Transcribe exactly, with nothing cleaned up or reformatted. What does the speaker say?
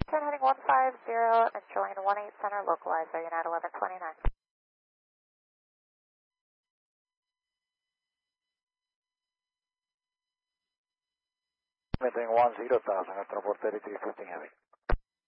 ten heading one five zero and join one eight center localizer, United eleven twenty-nine. Maintain one zero thousand, transport thirty-three fifteen heavy.